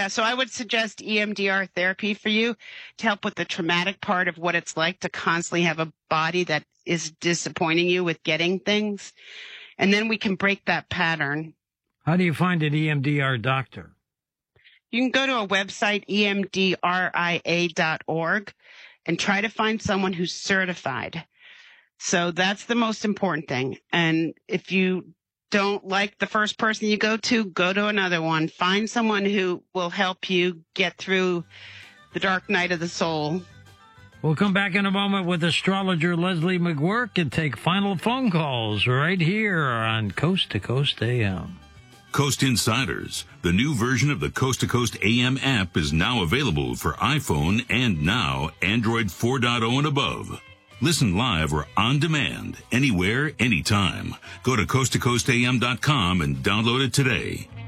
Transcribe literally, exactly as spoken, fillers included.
Yeah, so I would suggest E M D R therapy for you to help with the traumatic part of what it's like to constantly have a body that is disappointing you with getting things. And then we can break that pattern. How do you find an E M D R doctor? You can go to a website, E M D R I A dot org, and try to find someone who's certified. So that's the most important thing. And if you don't like the first person you go to, go to another one. Find someone who will help you get through the dark night of the soul. We'll come back in a moment with astrologer Leslie McGurk and take final phone calls right here on Coast to Coast A M. Coast Insiders, the new version of the Coast to Coast A M app, is now available for iPhone and now Android four point oh and above. Listen live or on demand, anywhere, anytime. Go to coast to coast a m dot com and download it today.